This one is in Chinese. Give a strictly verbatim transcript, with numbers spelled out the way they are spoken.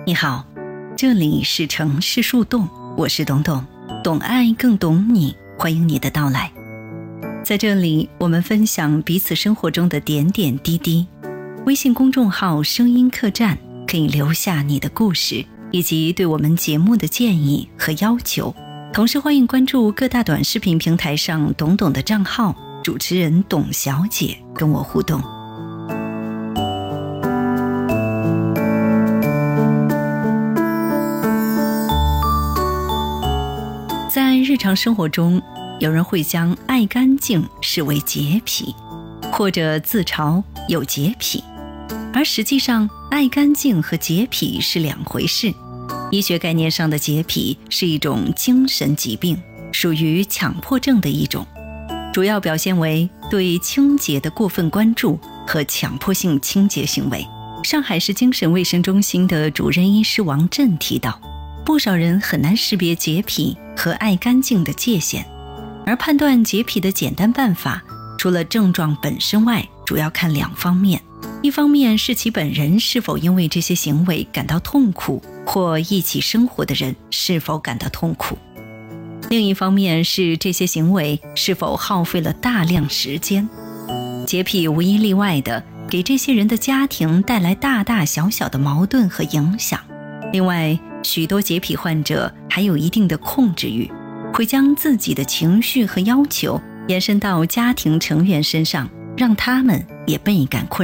你好，这里是城市树洞，我是董董，懂爱更懂你，欢迎你的到来。在这里，我们分享彼此生活中的点点滴滴。微信公众号声音客栈可以留下你的故事，以及对我们节目的建议和要求。同时欢迎关注各大短视频平台上董董的账号，主持人董小姐跟我互动。在日常生活中，有人会将爱干净视为洁癖，或者自嘲有洁癖，而实际上爱干净和洁癖是两回事。医学概念上的洁癖是一种精神疾病，属于强迫症的一种，主要表现为对清洁的过分关注和强迫性清洁行为。上海市精神卫生中心的主任医师王震提到，不少人很难识别洁癖和爱干净的界限，而判断洁癖的简单办法，除了症状本身外，主要看两方面。一方面是其本人是否因为这些行为感到痛苦，或一起生活的人是否感到痛苦。另一方面是这些行为是否耗费了大量时间。洁癖无一例外的给这些人的家庭带来大大小小的矛盾和影响。另外，许多洁癖患者还有一定的控制欲，会将自己的情绪和要求延伸到家庭成员身上，让他们也倍感困扰。